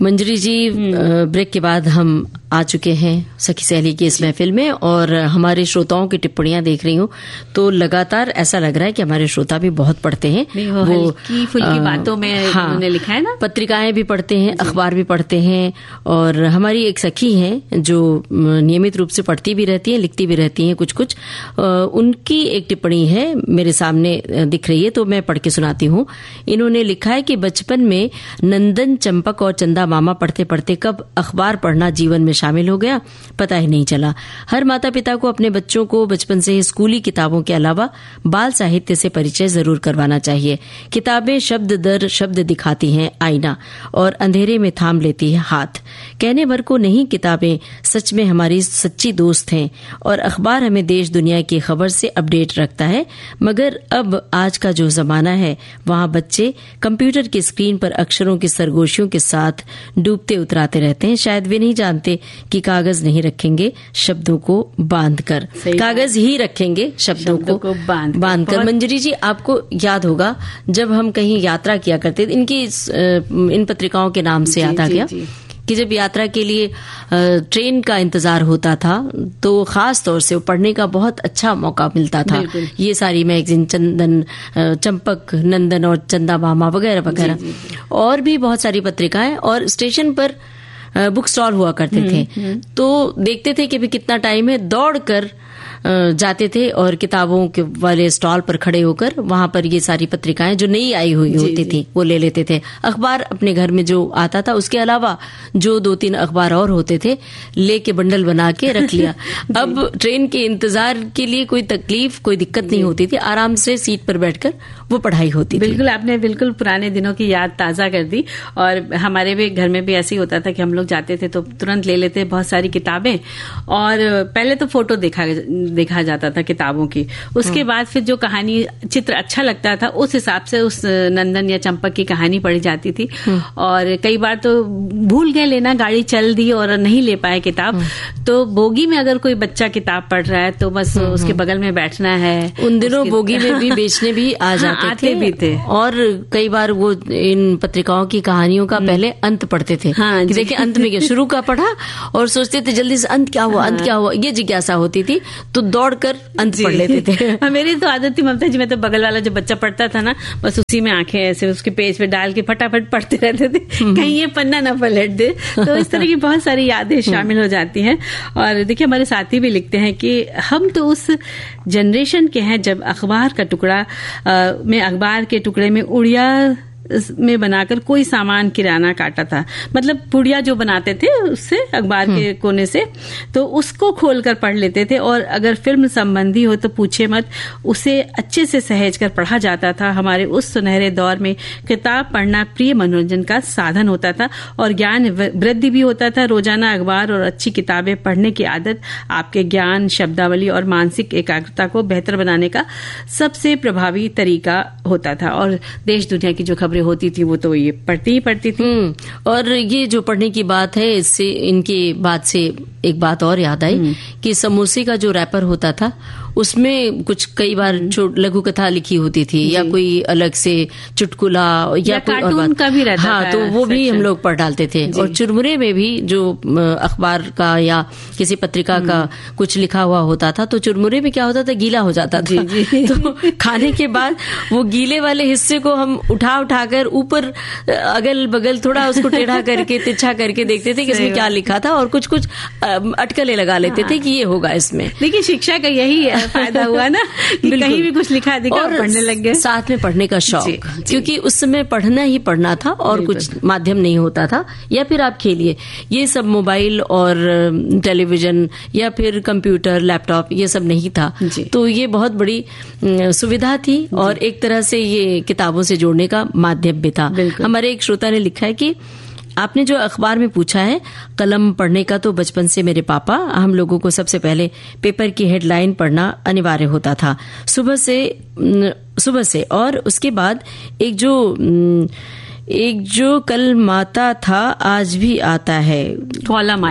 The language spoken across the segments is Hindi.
मंजरी जी, ब्रेक के बाद हम आ चुके हैं सखी सहेली की इस महफिल में और हमारे श्रोताओं की टिप्पणियां देख रही हूँ तो लगातार ऐसा लग रहा है कि हमारे श्रोता भी बहुत पढ़ते हैं। वो हल्की फुल्की बातों में उन्होंने लिखा है ना, पत्रिकाएं भी पढ़ते हैं, अखबार भी पढ़ते हैं। और हमारी एक सखी हैं जो नियमित रूप से पढ़ती भी रहती हैं, लिखती भी रहती हैं कुछ कुछ। उनकी एक टिप्पणी है मेरे सामने दिख रही है तो मैं पढ़ के सुनाती हूँ। इन्होंने लिखा है कि बचपन में नंदन, चंपक और चंदा मामा पढ़ते पढ़ते कब अखबार पढ़ना जीवन में शामिल हो गया पता ही नहीं चला। हर माता पिता को अपने बच्चों को बचपन से ही स्कूली किताबों के अलावा बाल साहित्य से परिचय जरूर करवाना चाहिए। किताबें शब्द दर शब्द दिखाती हैं आईना और अंधेरे में थाम लेती है हाथ। कहने भर को नहीं, किताबें सच में हमारी सच्ची दोस्त हैं और अखबार हमें देश दुनिया की खबर से अपडेट रखता है। मगर अब आज का जो जमाना है वहां बच्चे कंप्यूटर की स्क्रीन पर अक्षरों की सरगोशियों के साथ डूबते उतराते रहते हैं। शायद वे नहीं जानते कि कागज नहीं रखेंगे शब्दों को बांधकर, कागज ही रखेंगे शब्दों को बांधकर। मंजरी जी, आपको याद होगा जब हम कहीं यात्रा किया करते थे, इनकी इन पत्रिकाओं के नाम से याद आ गया कि जब यात्रा के लिए ट्रेन का इंतजार होता था तो खास तौर से पढ़ने का बहुत अच्छा मौका मिलता था। ये सारी मैगजीन, चंदन, चंपक, नंदन और चंदा मामा वगैरह वगैरह, और भी बहुत सारी पत्रिकाएं। और स्टेशन पर बुक स्टॉल हुआ करते थे तो देखते थे कि भी कितना टाइम है, दौड़ कर जाते थे और किताबों के वाले स्टॉल पर खड़े होकर वहां पर ये सारी पत्रिकाएं जो नई आई हुई होती थी वो ले लेते थे। अखबार अपने घर में जो आता था उसके अलावा जो 2-3 अखबार और होते थे लेके बंडल बना के रख लिया। अब ट्रेन के इंतजार के लिए कोई तकलीफ, कोई दिक्कत नहीं होती थी, आराम से सीट पर बैठकर वो पढ़ाई होती थी। बिल्कुल, आपने बिल्कुल पुराने दिनों की याद ताजा कर दी। और हमारे भी घर में भी ऐसे ही होता था कि हम लोग जाते थे तो तुरंत ले लेते बहुत सारी किताबें, और पहले तो फोटो देखा जाता था किताबों की, उसके बाद फिर जो कहानी चित्र अच्छा लगता था उस हिसाब से उस नंदन या चंपक की कहानी पढ़ी जाती थी। और कई बार तो भूल गए लेना, गाड़ी चल दी और नहीं ले पाए किताब, तो बोगी में अगर कोई बच्चा किताब पढ़ रहा है तो बस उसके बगल में बैठना है। उन दिनों बोगी में भी बेचने भी आ जाते थे। और कई बार वो इन पत्रिकाओं की कहानियों का पहले अंत पढ़ते थे। हाँ, देखिए अंत में क्या, शुरू का पढ़ा और सोचते थे जल्दी से अंत क्या हुआ, अंत क्या हुआ, ये जिज्ञासा होती थी तो दौड़कर अंत पढ़ लेते थे। मेरी तो आदत थी ममता जी, मैं तो बगल वाला जो बच्चा पढ़ता था ना बस उसी में आंखें ऐसे उसके पेज पे डाल के फटाफट पढ़ते रहते थे, कहीं ये पन्ना ना पलट दे। तो इस तरह की बहुत सारी यादें शामिल हो जाती हैं। और देखिए हमारे साथी भी लिखते हैं कि हम तो उस जनरेशन के हैं जब अखबार के टुकड़े में उड़िया में बनाकर कोई सामान किराना काटा था। मतलब पुड़िया जो बनाते थे उससे, अखबार के कोने से, तो उसको खोलकर पढ़ लेते थे। और अगर फिल्म संबंधी हो तो पूछे मत, उसे अच्छे से सहेज कर पढ़ा जाता था। हमारे उस सुनहरे दौर में किताब पढ़ना प्रिय मनोरंजन का साधन होता था और ज्ञान वृद्धि भी होता था। रोजाना अखबार और अच्छी किताबें पढ़ने की आदत आपके ज्ञान, शब्दावली और मानसिक एकाग्रता को बेहतर बनाने का सबसे प्रभावी तरीका होता था। और देश दुनिया की जो खबरें होती थी वो तो ये पढ़ती थी। और ये जो पढ़ने की बात है, इससे इनकी बात से एक बात और याद आई कि समोसे का जो रैपर होता था उसमें कुछ कई बार लघु कथा लिखी होती थी या कोई अलग से चुटकुला या कोई और बात का भी रहता हाँ, तो वो भी हम लोग पढ़ डालते थे। और चुरमुरे में भी जो अखबार का या किसी पत्रिका का कुछ लिखा हुआ होता था तो चुरमुरे में क्या होता था, गीला हो जाता था। तो खाने के बाद वो गीले वाले हिस्से को हम उठाकर ऊपर अगल बगल थोड़ा उसको टेढ़ा करके तिरछा करके देखते थे कि इसमें क्या लिखा था और कुछ अटकलें लगा लेते थे कि ये होगा इसमें। देखिए शिक्षा का यही फायदा हुआ ना कि कहीं भी कुछ लिखा दिखा और पढ़ने लग गए। साथ में पढ़ने का शौक, क्योंकि उस समय पढ़ना ही पढ़ना था और कुछ माध्यम नहीं होता था। या फिर आप खेलिए, ये सब मोबाइल और टेलीविजन या फिर कंप्यूटर, लैपटॉप ये सब नहीं था, तो ये बहुत बड़ी सुविधा थी और एक तरह से ये किताबों से जोड़ने का माध्यम भी था। हमारे एक श्रोता ने लिखा है कि आपने जो अखबार में पूछा है कलम पढ़ने का, तो बचपन से मेरे पापा हम लोगों को सबसे पहले पेपर की हेडलाइन पढ़ना अनिवार्य होता था सुबह से। और उसके बाद एक जो कल माता था आज भी आता है, कॉलम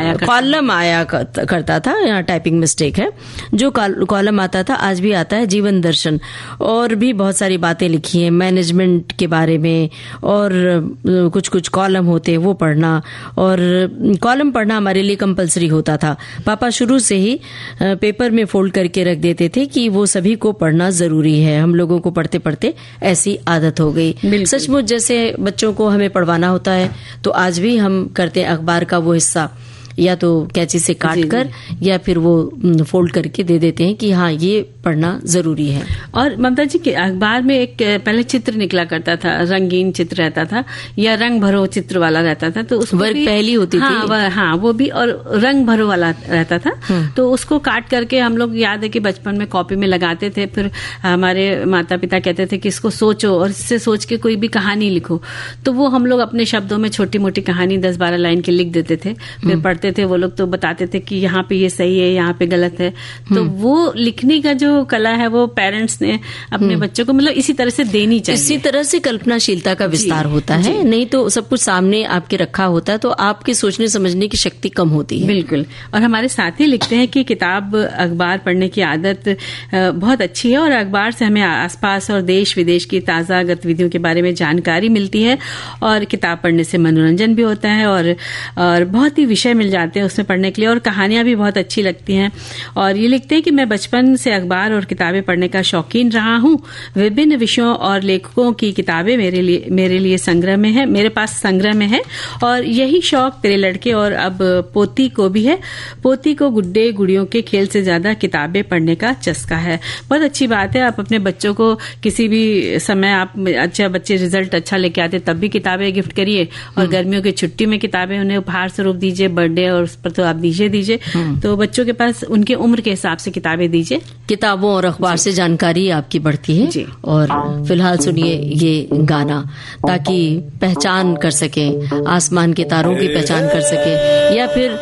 आया करता था, यहाँ टाइपिंग मिस्टेक है। जो कॉलम आता था आज भी आता है, जीवन दर्शन। और भी बहुत सारी बातें लिखी हैं मैनेजमेंट के बारे में, और कुछ कुछ कॉलम होते वो पढ़ना, और कॉलम पढ़ना हमारे लिए कंपलसरी होता था। पापा शुरू से ही पेपर में फोल्ड करके रख देते थे कि वो सभी को पढ़ना जरूरी है। हम लोगों को पढ़ते पढ़ते ऐसी आदत हो गई। सचमुच जैसे बच्चों को हमें पढ़वाना होता है तो आज भी हम करते हैं अखबार का वो हिस्सा या तो कैंची से काट कर या फिर वो फोल्ड करके दे देते हैं कि हाँ ये पढ़ना जरूरी है। और ममता जी के अखबार में एक पहले चित्र निकला करता था, रंगीन चित्र रहता था या रंग भरो चित्र वाला रहता था, तो उस वर्ग पहली होती थी। वो भी, और रंग भरो वाला रहता था। तो उसको काट करके हम लोग, याद है कि बचपन में कॉपी में लगाते थे। फिर हमारे माता पिता कहते थे कि इसको सोचो और इससे सोच के कोई भी कहानी लिखो। तो वो हम लोग अपने शब्दों में छोटी मोटी कहानी 10-12 लाइन की लिख देते थे। फिर पढ़ते थे, वो लोग तो बताते थे कि यहाँ पे ये सही है, यहाँ पे गलत है। तो वो लिखने का जो कला है वो पेरेंट्स ने अपने बच्चों को मतलब इसी तरह से देनी चाहिए। इसी तरह से कल्पनाशीलता का विस्तार होता है, नहीं तो सब कुछ सामने आपके रखा होता है तो आपकी सोचने समझने की शक्ति कम होती है। बिल्कुल। और हमारे साथी लिखते हैं कि किताब अखबार पढ़ने की आदत बहुत अच्छी है और अखबार से हमें आसपास और देश विदेश की ताजा गतिविधियों के बारे में जानकारी मिलती है, और किताब पढ़ने से मनोरंजन भी होता है और बहुत ही विषय मिल जाते हैं उसमें पढ़ने के लिए, और कहानियां भी बहुत अच्छी लगती हैं। और ये लिखते हैं कि मैं बचपन से अखबार और किताबें पढ़ने का शौकीन रहा हूं। विभिन्न विषयों और लेखकों की किताबें मेरे लिए संग्रह में है, मेरे पास संग्रह में है, और यही शौक तेरे लड़के और अब पोती को भी है। पोती को गुड्डे गुड़ियों के खेल से ज्यादा किताबें पढ़ने का चस्का है। बहुत अच्छी बात है। आप अपने बच्चों को किसी भी समय, आप बच्चे रिजल्ट अच्छा लेके आते तब भी किताबें गिफ्ट करिए, और गर्मियों की छुट्टी में किताबें उन्हें उपहार स्वरूप दीजिए, बर्थडे और उस पर तो आप दीजिए। तो बच्चों के पास उनके उम्र के हिसाब से किताबें दीजिए। किताबों और अखबार से जानकारी आपकी बढ़ती है जी। और फिलहाल सुनिए ये गाना, ताकि पहचान कर सके, आसमान के तारों की पहचान कर सके, या फिर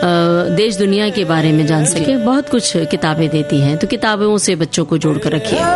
देश दुनिया के बारे में जान सके। बहुत कुछ किताबें देती हैं, तो किताबों से बच्चों को जोड़कर रखिए।